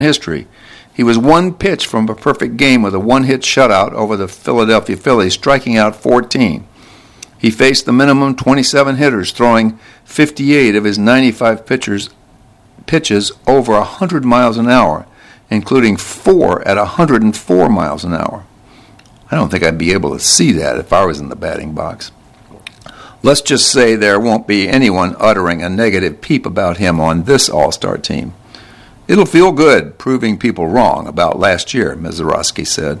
history. He was one pitch from a perfect game with a one-hit shutout over the Philadelphia Phillies, striking out 14. He faced the minimum 27 hitters, throwing 58 of his 95 pitches over 100 miles an hour, including 4 at 104 miles an hour. I don't think I'd be able to see that if I was in the batting box. Let's just say there won't be anyone uttering a negative peep about him on this All-Star team. It'll feel good proving people wrong about last year, Mazeroski said.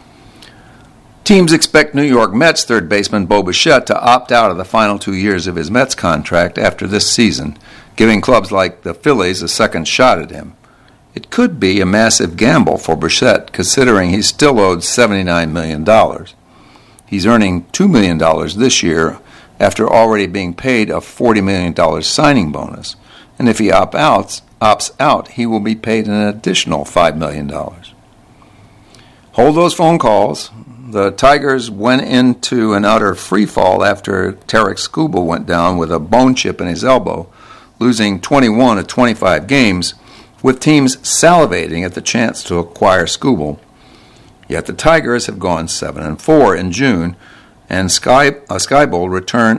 Teams expect New York Mets third baseman Bo Bichette to opt out of the final 2 years of his Mets contract after this season, giving clubs like the Phillies a second shot at him. It could be a massive gamble for Bichette, considering he's still owed $79 million. He's earning $2 million this year after already being paid a $40 million signing bonus, and if he opts out, he will be paid an additional $5 million. Hold those phone calls. The Tigers went into an utter freefall after Tarik Skubal went down with a bone chip in his elbow, losing 21 of 25 games, with teams salivating at the chance to acquire Skubal. Yet the Tigers have gone 7-4 in June, and Skubal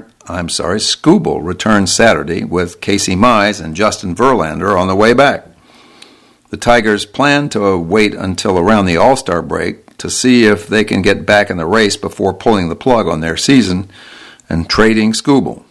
returned Saturday with Casey Mize and Justin Verlander on the way back. The Tigers plan to wait until around the All-Star break to see if they can get back in the race before pulling the plug on their season and trading Skubal.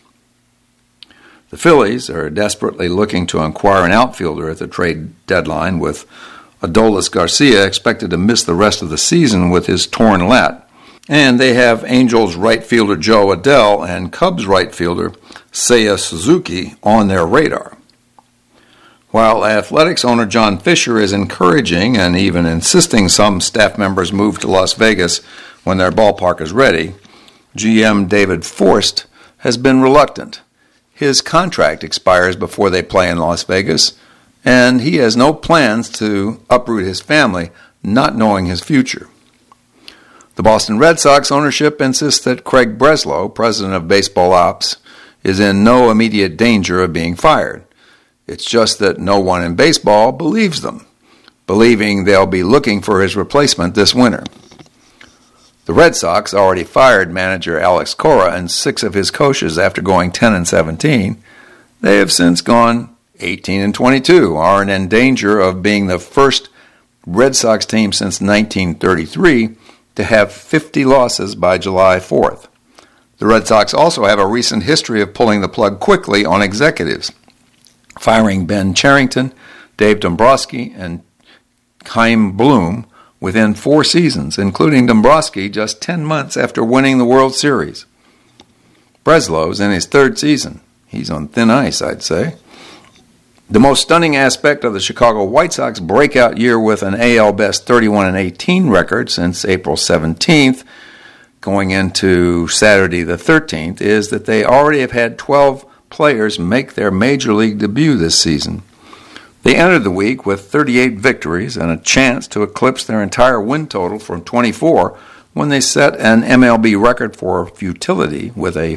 The Phillies are desperately looking to acquire an outfielder at the trade deadline, with Adolis Garcia expected to miss the rest of the season with his torn lat. And they have Angels right fielder Joe Adell and Cubs right fielder Seiya Suzuki on their radar. While Athletics owner John Fisher is encouraging and even insisting some staff members move to Las Vegas when their ballpark is ready, GM David Forst has been reluctant. His contract expires before they play in Las Vegas, and he has no plans to uproot his family, not knowing his future. The Boston Red Sox ownership insists that Craig Breslow, president of baseball ops, is in no immediate danger of being fired. It's just that no one in baseball believes them, believing they'll be looking for his replacement this winter. The Red Sox already fired manager Alex Cora and 6 of his coaches after going 10-17. They have since gone 18-22, are in danger of being the first Red Sox team since 1933 to have 50 losses by July 4th. The Red Sox also have a recent history of pulling the plug quickly on executives, firing Ben Cherington, Dave Dombrowski, and Chaim Bloom within 4 seasons, including Dombrowski just 10 months after winning the World Series. Breslow's in his 3rd season. He's on thin ice, I'd say. The most stunning aspect of the Chicago White Sox breakout year with an AL Best 31-18 record since April 17th, going into Saturday the 13th, is that they already have had 12 players make their major league debut this season. They entered the week with 38 victories and a chance to eclipse their entire win total from 24 when they set an MLB record for futility with a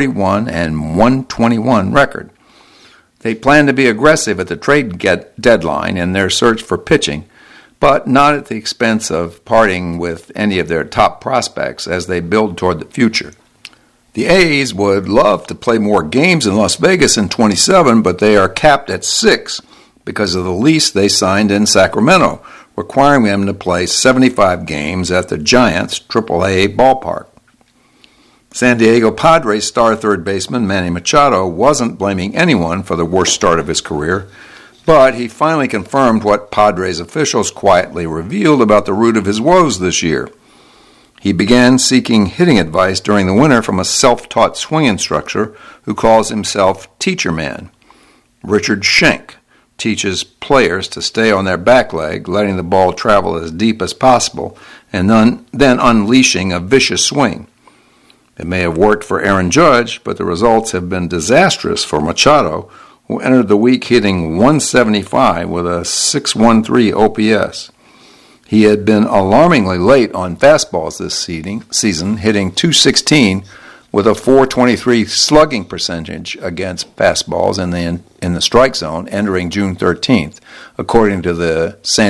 41-121 record. They plan to be aggressive at the trade deadline in their search for pitching, but not at the expense of parting with any of their top prospects as they build toward the future. The A's would love to play more games in Las Vegas in 27, but they are capped at 6 because of the lease they signed in Sacramento, requiring them to play 75 games at the Giants' AAA ballpark. San Diego Padres star third baseman Manny Machado wasn't blaming anyone for the worst start of his career, but he finally confirmed what Padres officials quietly revealed about the root of his woes this year. He began seeking hitting advice during the winter from a self-taught swing instructor who calls himself Teacher Man. Richard Schenk teaches players to stay on their back leg, letting the ball travel as deep as possible, and then unleashing a vicious swing. It may have worked for Aaron Judge, but the results have been disastrous for Machado, who entered the week hitting .175 with a .613 OPS. He had been alarmingly late on fastballs this season, hitting .216 with a .423 slugging percentage against fastballs in the strike zone entering June 13th, according to the San